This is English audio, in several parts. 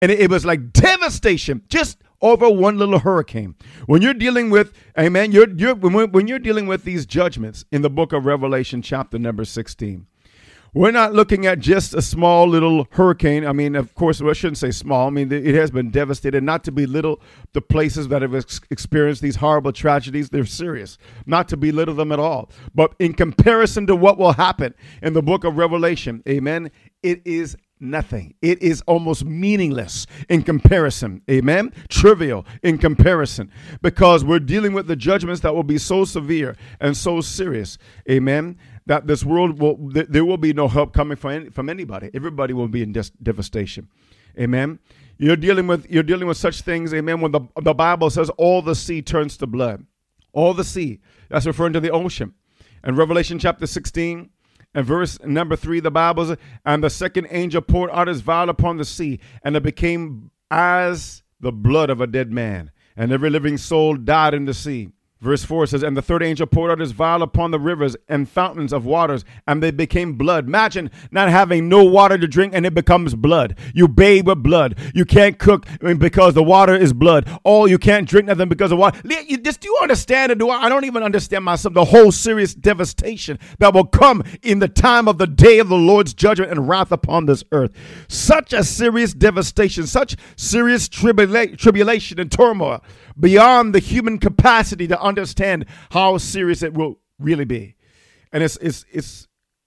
And it was like devastation just over one little hurricane. When you're dealing with, amen, when you're dealing with these judgments in the book of Revelation, chapter number 16, we're not looking at just a small little hurricane. I mean, of course, I shouldn't say small. I mean, it has been devastated. Not to belittle the places that have experienced these horrible tragedies. They're serious. Not to belittle them at all. But in comparison to what will happen in the book of Revelation, amen, it is nothing. It is almost meaningless in comparison. Amen. Trivial in comparison, because we're dealing with the judgments that will be so severe and so serious. Amen. That this world there will be no help coming from anybody. Everybody will be in devastation. Amen. You're dealing with such things. Amen. When the Bible says all the sea turns to blood, all the sea, that's referring to the ocean. And Revelation chapter 16 and verse number 3, the Bible says, and the second angel poured out his vial upon the sea, and it became as the blood of a dead man, and every living soul died in the sea. Verse 4 says, and the third angel poured out his vial upon the rivers and fountains of waters, and they became blood. Imagine not having no water to drink, and it becomes blood. You bathe with blood. You can't cook because the water is blood. You can't drink nothing because of water. Do you understand it? I don't even understand myself, the whole serious devastation that will come in the time of the day of the Lord's judgment and wrath upon this earth. Such a serious devastation, such serious tribulation and turmoil beyond the human capacity to understand how serious it will really be. And it's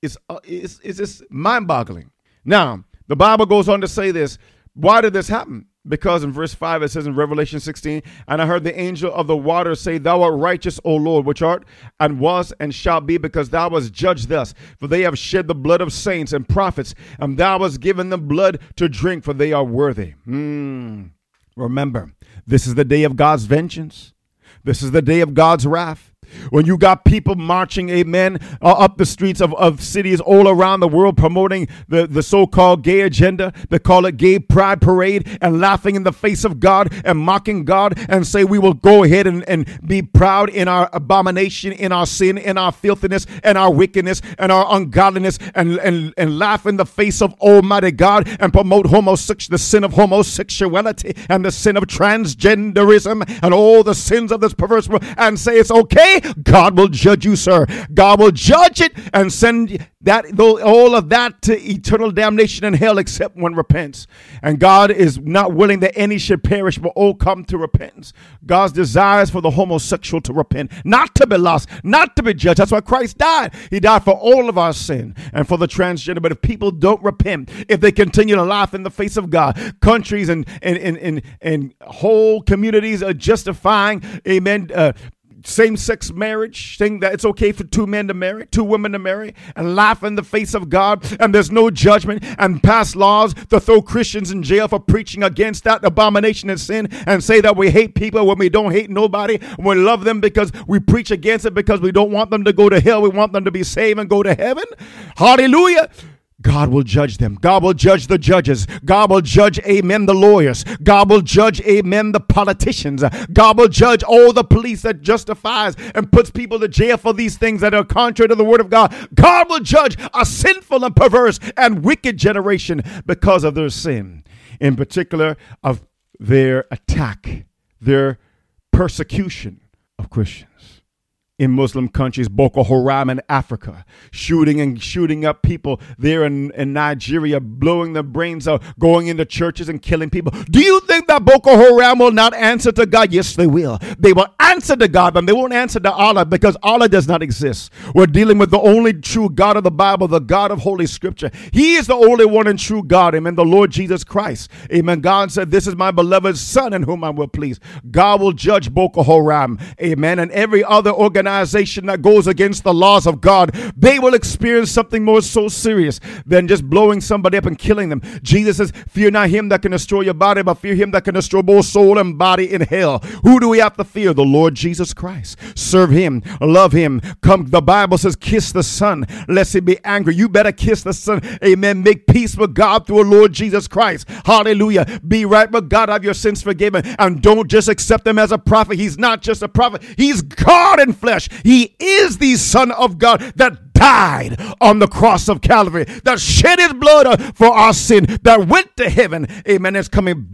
just mind-boggling. Now, the Bible goes on to say this. Why did this happen? Because in verse 5 it says in Revelation 16, and I heard the angel of the waters say, thou art righteous, O Lord, which art and was and shall be, because thou wast judged thus. For they have shed the blood of saints and prophets, and thou hast given them blood to drink, for they are worthy. Remember, this is the day of God's vengeance. This is the day of God's wrath. When you got people marching, amen, up the streets of cities all around the world promoting the so-called gay agenda, they call it gay pride parade, and laughing in the face of God and mocking God and say we will go ahead and be proud in our abomination, in our sin, in our filthiness, and our wickedness, and our ungodliness, and laugh in the face of Almighty God and promote the sin of homosexuality and the sin of transgenderism and all the sins of this perverse world, and say it's okay. God will judge you, sir. God will judge it and send all of that to eternal damnation and hell, except one repents. And God is not willing that any should perish, but all come to repentance. God's desire is for the homosexual to repent, not to be lost, not to be judged. That's why Christ died. He died for all of our sin and for the transgender. But if people don't repent, if they continue to laugh in the face of God, countries and whole communities are justifying, amen, same-sex marriage, saying that it's okay for two men to marry, two women to marry, and laugh in the face of God, and there's no judgment, and pass laws to throw Christians in jail for preaching against that abomination and sin, and say that we hate people when we don't hate nobody. We love them because we preach against it, because we don't want them to go to hell. We want them to be saved and go to heaven. Hallelujah. God will judge them. God will judge the judges. God will judge, amen, the lawyers. God will judge, amen, the politicians. God will judge all the police that justifies and puts people to jail for these things that are contrary to the word of God. God will judge a sinful and perverse and wicked generation because of their sin, in particular of their attack, their persecution of Christians. In Muslim countries, Boko Haram in Africa, shooting up people there in Nigeria, blowing their brains out, going into churches and killing people. Do you think that Boko Haram will not answer to God? Yes, they will. They will answer to God, but they won't answer to Allah, because Allah does not exist. We're dealing with the only true God of the Bible, the God of Holy Scripture. He is the only one and true God, amen, the Lord Jesus Christ. Amen. God said, this is my beloved Son in whom I will please. God will judge Boko Haram, amen, and every other organization that goes against the laws of God. They will experience something more so serious than just blowing somebody up and killing them. Jesus says, fear not him that can destroy your body, but fear him that can destroy both soul and body in hell. Who do we have to fear? The Lord Jesus Christ. Serve him, love him. Come, the Bible says, kiss the Son lest he be angry. You better kiss the Son. Amen. Make peace with God through our Lord Jesus Christ. Hallelujah. Be right with God, have your sins forgiven, and don't just accept him as a prophet. He's not just a prophet. He's God in flesh. He is the Son of God that died on the cross of Calvary, that shed his blood for our sin, that went to heaven, amen, is coming